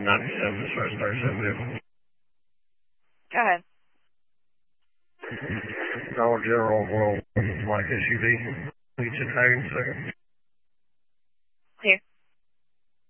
97 as far as 37 vehicle. Go ahead. Dollar General will like SUV. Legion Hagen, second.